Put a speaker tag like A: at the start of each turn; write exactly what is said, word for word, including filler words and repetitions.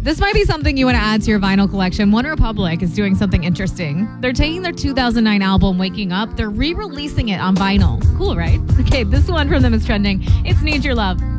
A: This might be something you want to add to your vinyl collection. One Republic is doing something interesting. They're taking their two thousand nine album, Waking Up, they're re-releasing it on vinyl. Cool, right? Okay, this one from them is trending. It's Need Your Love.